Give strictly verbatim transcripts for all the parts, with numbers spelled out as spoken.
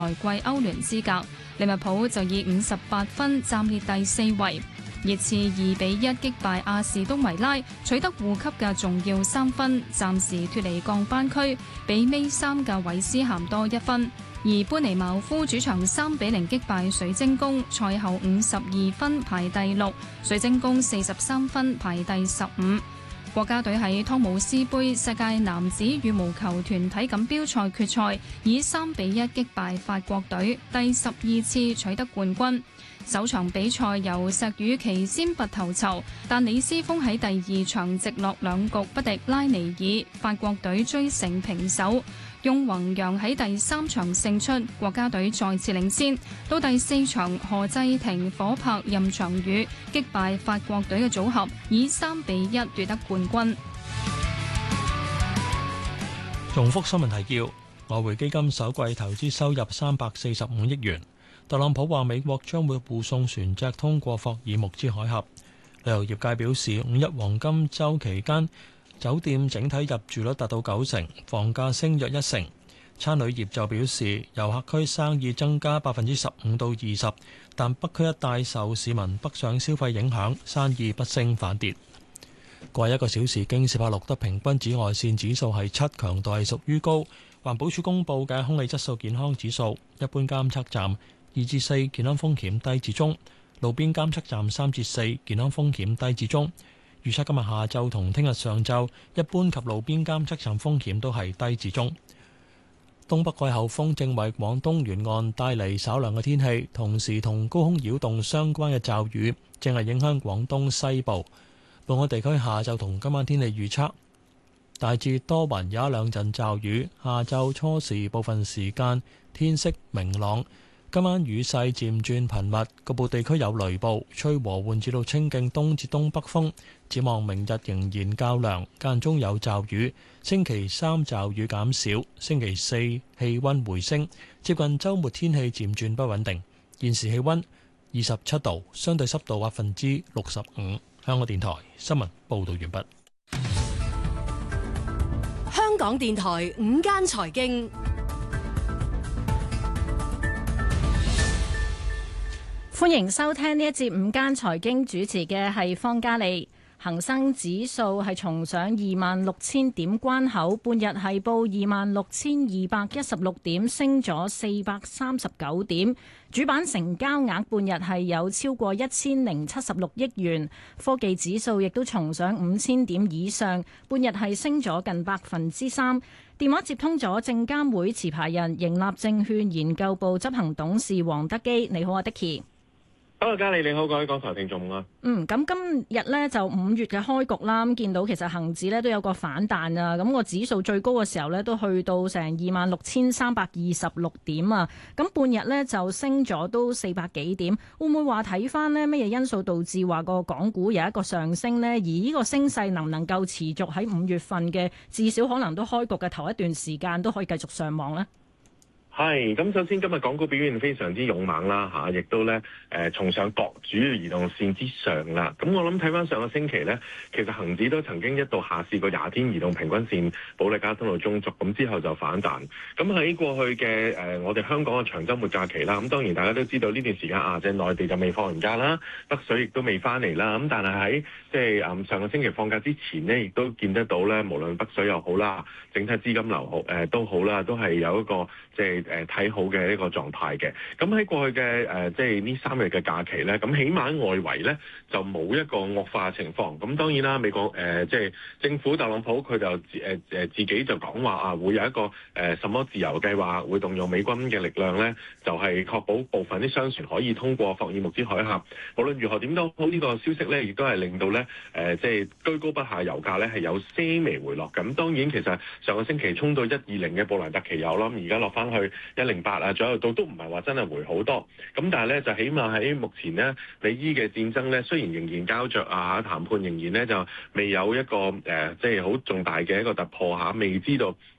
季歐聯資格。利物浦就以五十八分暫列第四位。熱刺二比一擊敗阿士東維拉，取得護級嘅重要三分，暫時脫離降班區，比尾三嘅韋斯咸多一分。而班尼茅夫主場三比零擊敗水晶宮，賽後五十二分排第六，水晶宮四十三分排第十五。國家隊喺湯姆斯杯世界男子羽毛球團體錦標賽決賽，以三比一擊敗法國隊，第十二次取得冠軍。首場比賽由石宇奇先拔頭籌，但李斯峰喺第二場直落兩局不敵拉尼爾，法國隊追成平手。用宏陽喺第三場勝出，國家隊再次領先。到第四場，何濟霆、火拍、任翔宇擊敗法國隊嘅組合，以三比一奪得冠軍。 重複新聞提要：外匯基金首季投資收入三百四十五億元。特朗普話美國將會護送船隻通過霍爾木茲海峽。旅遊業界表示，五一黃金週期間酒店整體入住率達到九成，房價升約一成。餐旅業就表示，遊客區生意增加百分之十五到二十，但北區一帶受市民北上消費影響，生意不升反跌。過去一個小時，京士柏錄得平均紫外線指數係七，強度係屬於高。環保署公佈嘅空氣質素健康指數，一般監測站二至四，健康風險低至中；路邊監測站三至四，健康風險低至中。預測今日下晝同聽日上晝，一般及路邊監測站風險都係低至中。東北季候風正為廣東沿岸帶嚟稍涼嘅天氣，同時同高空擾動相關嘅驟雨正係影響廣東西部。本港地區下晝同今晚天氣預測，大致多雲，有一兩陣驟雨。下晝初時部分時間天色明朗。今晚雨勢漸轉頻密，局部地區有雷暴，吹和緩至到清勁東至東北風。展望明日仍然較涼，間中有驟雨。星期三驟雨減少，星期四氣温回升，接近週末天氣漸轉不穩定。現時氣温二十七度，相對濕度百分之六十五。香港電台新聞報導完畢。 香港電台午間財經。 歡迎收聽呢一節午間財經，主持嘅係方嘉利。恒生指數係重上二萬六千點關口，半日係報二萬六千二百一十六點，升咗四百三十九點。主板成交額半日係有超過一千零七十六億元。科技指數亦都重上五千點以上，半日係升咗近百分之三。電話接通咗證監會持牌人盈立證券研究部執行董事黃德基，你好啊，Dicky。 Hello，嘉利你好，各位港台聽眾啊。 嗯，咁今日咧就五月嘅開局啦，咁見到其實恒指咧都有個反彈啊，咁個指數最高嘅時候咧都去到成二萬六千三百二十六點啊，咁半日咧就升咗都四百幾點，會唔會話睇翻呢乜嘢因素導致話個港股有一個上升呢？而呢個升勢能唔能夠持續喺五月份嘅至少可能都開局嘅頭一段時間都可以繼續上望呢？ 係，咁首先今日港股表現非常之勇猛啦嚇，亦都咧誒重上各主要移動線之上啦。咁我諗睇翻上個星期咧，其實恒指都曾經一度下試過廿天移動平均線保利加通道中軸，咁之後就反彈。咁喺過去嘅誒、呃、我哋香港嘅長週末假期啦，咁當然大家都知道呢段時間啊，即係內地就未放完假啦，北水亦都未翻嚟啦。咁但係喺即係誒上個星期放假之前呢，亦都見得到咧，無論北水又好啦，整體資金流好誒、呃、都好啦，都係有一個即係誒睇好嘅呢個狀態嘅。咁喺過去嘅誒、呃、即係呢三日嘅假期咧，咁起碼外圍咧就冇一個惡化情況。咁當然啦，美國誒、呃、即係政府特朗普佢就誒誒、呃、自己就講話啊，會有一個誒、呃、什麼自由計劃，會動用美軍嘅力量咧，就係、是、確保部分啲商船可以通過霍爾木茲海峽。無論如何點都好，呢、這個消息咧亦都係令到咧誒、呃、即係居高不下油價咧係有些微回落。咁當然其實上個星期衝到一二零嘅布蘭特期油啦，而家落翻去一零八啊左右度，都唔係話真係回好多。咁但係咧就起碼喺目前呢，美伊嘅戰爭咧，雖然仍然膠着啊，談判仍然咧就未有一個誒、呃、即係好重大嘅一個突破嚇，未知道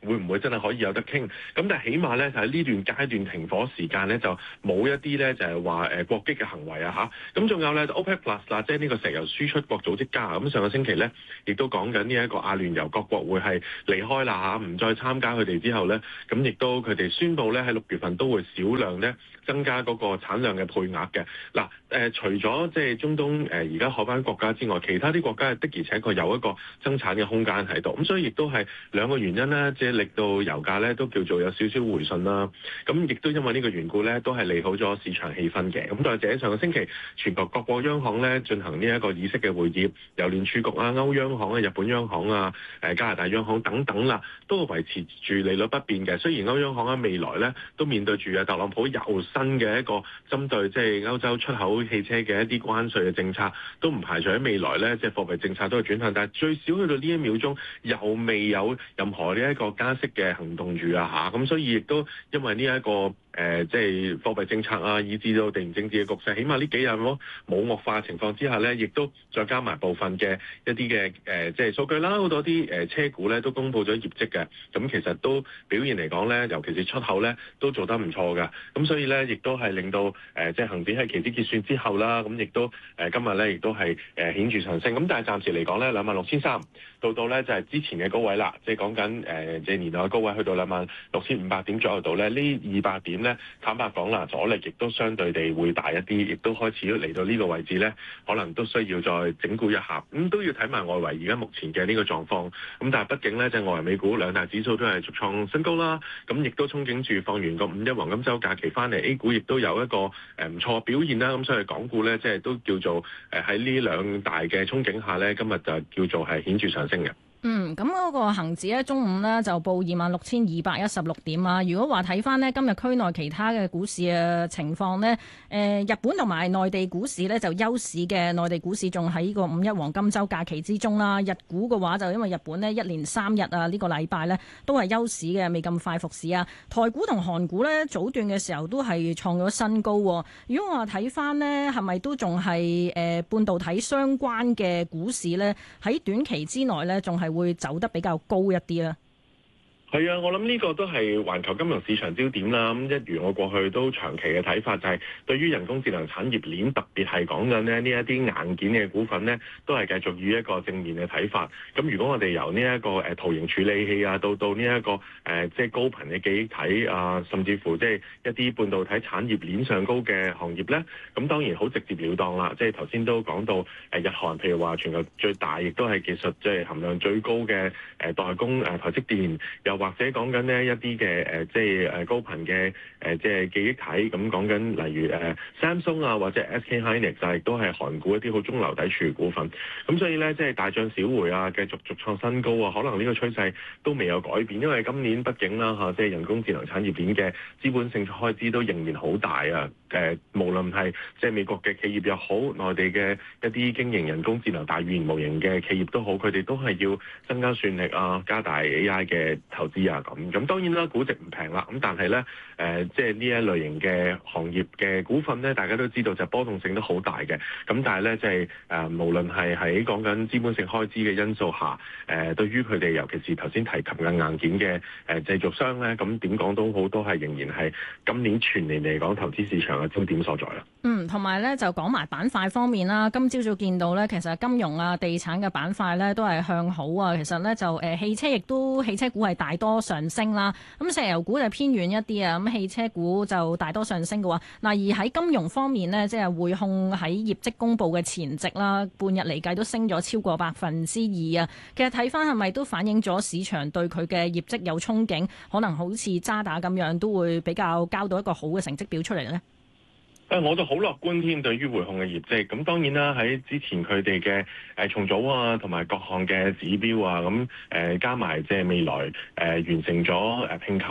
會唔會真係可以有得傾？咁但係起碼咧就喺呢段階段停火時間咧，就冇一啲咧就係話誒國擊嘅行為啊嚇。咁仲有咧 OPEC Plus 啦，即係呢個石油輸出國組織加。咁上個星期咧亦都講緊呢一個阿聯酋各國會係離開啦嚇，唔再參加佢哋之後咧，咁亦都佢哋宣布咧喺六月份都會少量咧增加嗰個產量嘅配額嘅。嗱誒，除咗即係中東誒而家海灣國家之外，其他啲國家的而且確有一個增產嘅空間喺度。咁所以亦都係兩個原因啦，即係令到油價咧都叫做有少少回順啦。咁亦都因為呢個緣故咧，都係利好咗市場氣氛嘅。咁再者上個星期，全球各國央行咧進行呢一個議息嘅會議，由聯儲局啊、歐央行啊、日本央行啊、誒加拿大央行等等啦，都維持住利率不變嘅。雖然歐央行喺未來咧都面對住啊特朗普又新嘅一個針對即係歐洲出口汽車嘅一啲關稅嘅政策，都唔排除喺未來咧即係貨幣政策都係轉向，但係最少去到呢一秒鐘又未有任何呢一個加息嘅行動住啊嚇，咁所以亦都因為呢、這、一個誒、呃、即係貨幣政策啊，以至到地緣政治嘅局勢，起碼呢幾日咯冇惡化情況之下咧，亦都再加埋部分嘅一啲嘅誒即係數據啦，好多啲誒車股咧都公布咗業績嘅，咁其實都表現嚟講咧，尤其是出口咧都做得唔錯㗎，咁所以咧亦都係令到誒、呃、即係恆指喺期指結算之後啦，咁亦都誒、呃、今日咧亦都係誒顯著上升，咁但係暫時嚟講咧兩萬六千三到到咧就係、是、之前嘅高位啦，即係講緊誒即係年內嘅高位去到兩萬六千五百點左右度咧，呢二百點咧坦白講啦，阻力亦都相對地會大一啲，亦都開始嚟到呢個位置咧，可能都需要再整固一下，咁、嗯、都要睇埋外圍而家目前嘅呢個狀況，咁但係畢竟咧，即係外圍美股兩大指數都係續創新高啦，咁亦都憧憬住放完個五一黃金週假期翻嚟 A 股亦都有一個誒唔錯表現啦，咁所以港股咧即係都叫做誒喺呢兩大嘅憧憬下咧，今日就叫做係顯著上升嘅。 嗯，咁嗰個恆指咧，中午咧就報二萬六千二百一十六點啊。如果話睇翻呢今日區內其他嘅股市嘅情況呢，誒、呃、日本同埋內地股市呢就休市嘅，內地股市仲喺呢個五一黃金週假期之中啦。日股嘅話就因為日本呢一連三日啊，呢、這個禮拜呢都係休市嘅，未咁快復市啊。台股同韓股呢早段嘅時候都係創咗新高。如果話睇翻呢，係咪都仲係誒半導體相關嘅股市呢？喺短期之內呢，仲係會走得比較高一啲啦。 係啊，我諗呢個都係環球金融市場焦點啦。咁一如我過去都長期嘅睇法，就係對於人工智能產業鏈，特別係講緊咧呢一啲硬件嘅股份呢，都係繼續以一個正面嘅睇法。咁如果我哋由呢一個誒圖形處理器啊，到到呢一個誒即係高頻嘅記憶體啊，甚至乎即係一啲半導體產業鏈上高嘅行業呢，咁當然好直接了當啦。即係頭先都講到誒日韓，譬如話全球最大，亦都係技術即係含量最高嘅誒代工誒台積電，又或者講緊呢一啲嘅誒，即係誒高頻嘅誒，即係記憶體咁講緊，例如誒 Samsung 啊，或者 S K Hynix 就係都係韓股一啲好中流砥柱嘅股份。咁所以咧，即係大漲小回啊，繼續續創新高啊，可能呢個趨勢都未有改變，因為今年畢竟啦嚇，即係人工智能產業鏈嘅資本性開支都仍然好大啊。誒，無論係即係美國嘅企業又好，內地嘅一啲經營人工智能大語言模型嘅企業都好，佢哋都係要增加算力啊，加大 A I 嘅投資啊。咁咁當然啦，估值唔平啦。咁但係咧，誒、呃、即係呢一類型嘅行業嘅股份咧，大家都知道就波動性都好大嘅。咁但係咧，即係誒、呃、無論係喺講緊資本性開支嘅因素下，誒、呃、對於佢哋尤其是頭先提及嘅硬件嘅誒製造商咧，咁點講都好，都係仍然係今年全年嚟講投資市場嘅焦點所在啦。 嗯，同埋咧就講埋板塊方面啦。今朝早見到咧，其實金融啊、地產嘅板塊咧都係向好啊。其實咧就誒、呃、汽車亦都汽車股係大多上升啦。咁石油股就偏遠一啲啊。咁汽車股就大多上升嘅話，嗱而喺金融方面呢，即係匯控喺業績公佈嘅前夕啦，半日嚟計都升咗超過百分之二啊。其實睇翻係咪都反映咗市場對佢嘅業績有憧憬，可能好似渣打咁樣都會比較交到一個好嘅成績表出嚟呢？ 誒，我就好樂觀添，對於匯控嘅業績。咁當然啦，喺之前佢哋嘅誒重組啊，同埋各項嘅指標啊，咁誒加埋即係未來誒完成咗誒併購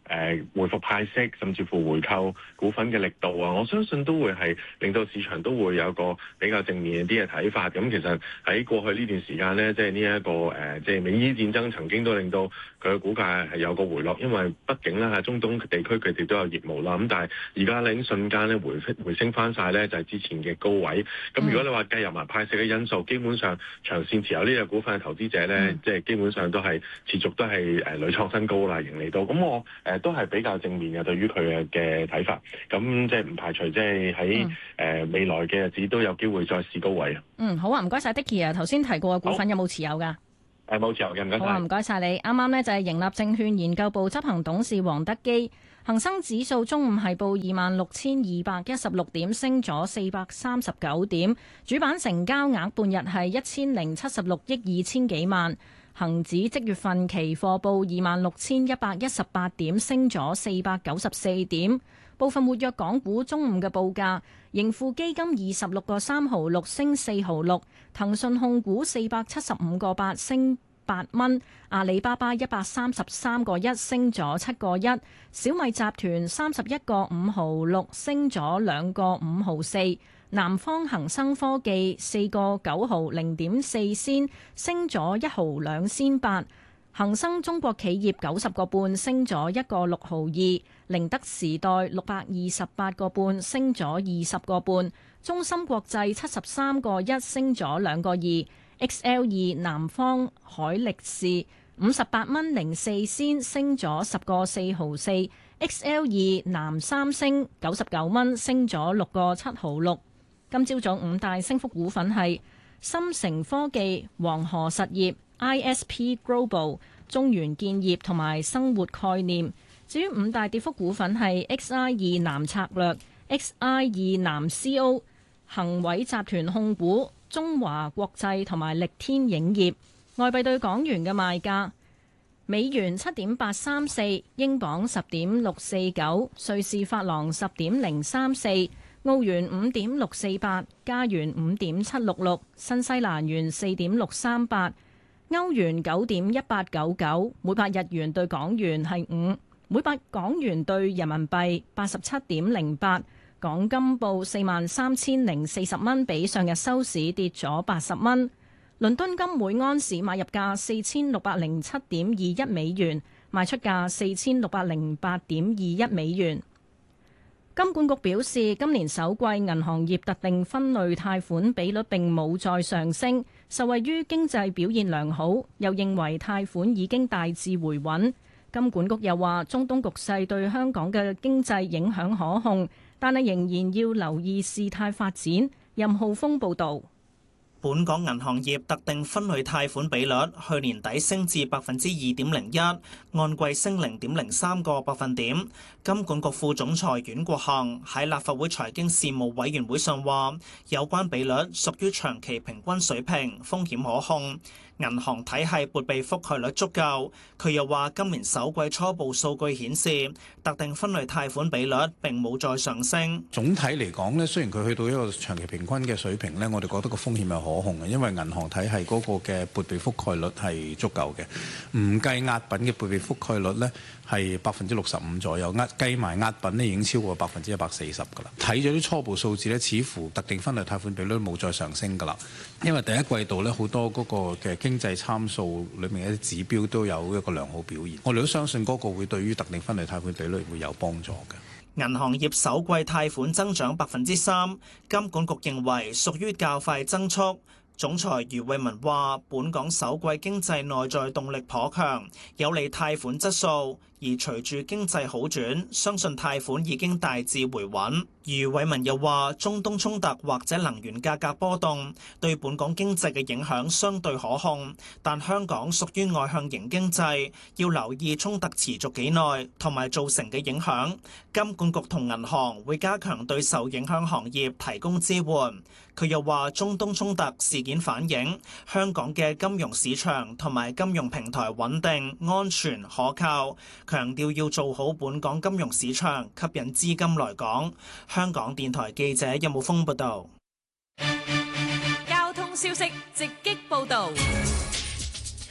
誒回復派息，甚至乎回購股份嘅力度啊，我相信都會係令到市場都會有個比較正面啲嘅睇法。咁其實喺過去呢段時間呢，即係呢一個誒，即係美伊戰爭曾經都令到佢嘅股價係有個回落，因為畢竟咧喺中東地區佢哋都有業務啦。咁但係而家咧已經瞬間咧回回升翻晒咧，就係之前嘅高位。咁如果你話計入埋派息嘅因素，基本上長線持有呢隻股份嘅投資者咧，嗯、即係基本上都係持續都係誒屢創新高啦，盈利度。咁我誒、呃、都係比較正面嘅對於佢嘅嘅睇法。咁即係唔排除即係喺誒未來嘅日子都有機會再試高位啊。 嗯，好啊，唔該晒 Dicky 啊，頭先提過嘅股份有冇持有㗎？ 誒冇持有嘅，唔該晒。 好啊，唔該晒你。啱啱呢就係盈立證券研究部執行董事黃德基。恒生指數中午係報二萬六千二百一十六點，升咗四百三十九點。主板成交額半日係一千零七十六億二千幾萬。恒指即月份期貨報二萬六千一百一十八點，升咗四百九十四點。部分活躍港股中午嘅報價，盈富基金二十六個三毫六升四毫六，騰訊控股四百七十五個八升八蚊，阿里巴巴一百三十三個一升咗七個一，小米集團三十一個五毫六升咗兩個五毫四，南方恒生科技四個九毫零點四仙升咗一毫兩仙八，恒生中國企業九十個半升咗一個六毫二，寧德時代六百二十八個半升咗二十個半，中芯國際七十三個一升咗兩個二。X L 二南方海力士五十八蚊零四仙升咗十個四毫四 ，X L 二南三星九十九蚊升咗六個七毫六。今朝早五大升幅股份係深成科技、黃河實業、I S P Global、中原建業同埋生活概念。至於五大跌幅股份係 X I 二南策略、X I 二南 C O、恒偉集團控股、中華國際同埋力天影業。外幣對港元嘅賣價：美元七點八三四，英鎊十點六四九，瑞士法郎十點零三四，澳元五點六四八，加元五點七六六，新西蘭元四點六三八，歐元九點一八九九，每百日元對港元係五，每百港元對人民幣八十七點零八。港金報四萬三千零四十蚊，比上日收市跌咗八十蚊。倫敦金每安士買入價四千六百零七點二一美元，賣出價四千六百零八點二一美元。金管局表示，今年首季銀行業特定分類貸款比率並冇再上升，受惠於經濟表現良好，又認為貸款已經大致回穩。金管局又話，中東局勢對香港嘅經濟影響可控，但係仍然要留意事態發展。任浩峰報導。 本港銀行業特定分類貸款比率去年底升至百分之二點零一，按季升零點零三個百分點。金管局副總裁阮國恒喺立法會財經事務委員會上話，有關比率屬於長期平均水平，風險可控。銀行體系撥備覆蓋率足夠。佢又話，今年首季初步數據顯示，特定分類貸款比率並冇再上升。 總體嚟講咧，雖然佢去到一個長期平均嘅水平咧，我哋覺得個風險係可控嘅，因為銀行體系嗰個嘅撥備覆蓋率係足夠嘅，唔計押品嘅撥備覆蓋率咧係百分之六十五左右，押計埋押品咧已經超過百分之一百四十㗎啦。睇咗啲初步數字咧，似乎特定分類貸款比率冇再上升㗎啦，因為第一季度咧好多嗰個嘅經濟參數裏面嘅指標都有一個良好表現，我哋都相信嗰個會對於特定分類貸款比率會有幫助嘅。 銀行業首季貸款增長百分之三，金管局認為屬於較快增速。總裁余偉文話，本港首季經濟內在動力頗強，有利貸款質素。而隨住經濟好轉，相信貸款已經大致回穩。余偉文又話，中東衝突或者能源價格波動對本港經濟嘅影響相對可控，但香港屬於外向型經濟，要留意衝突持續幾耐同埋造成嘅影響。金管局同銀行會加強對受影響行業提供支援。佢又話，中東衝突事件反映香港嘅金融市場同埋金融平台穩定、安全、可靠。強調要做好本港金融市場，吸引資金來港。香港電台記者任武峰報道。 交通消息直擊報道。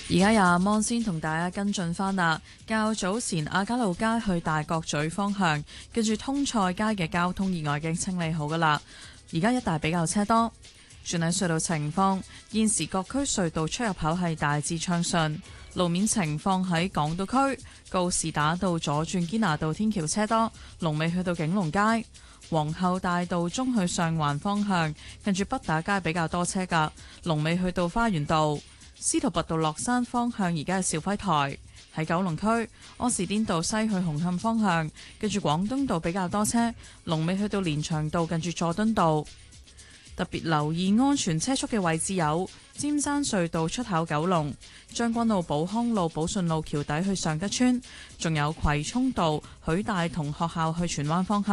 而家有阿芒先同大家跟進翻啦。較早前亞皆老街去大角咀方向，跟住通菜街嘅交通意外已經清理好噶啦。而家一帶比較車多。轉喺隧道情況，現時各區隧道出入口係大致暢順。路面情況喺港島區，告士打道左轉堅拿道天橋車多，龍尾去到景隆街。皇后大道中去上環方向，近住北打街比較多車噶，龍尾去到花園道。司徒拔道落山方向而家係肇輝台。喺九龍區柯士甸道西去紅磡方向，近住廣東道比較多車，龍尾去到連翔道近住佐敦道。特別留意安全車速嘅位置有尖山隧道出口九龍、將軍澳寶康路寶順路橋底去尚德村，仲有葵涌道許大同學校去荃灣方向。